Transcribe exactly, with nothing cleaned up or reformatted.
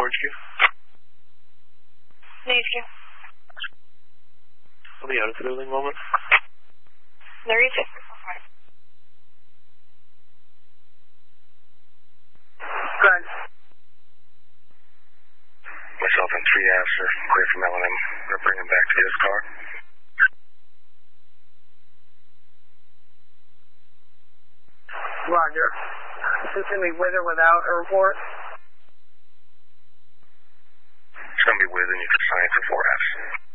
H Q. H Q. I'll be out of the building a moment. No, you too. Good. Myself and three Fs are clear from L and M. We're going to bring him back to his car. Roger. Is this going to be with or without a report? It's going to be with, and you can sign for four Fs.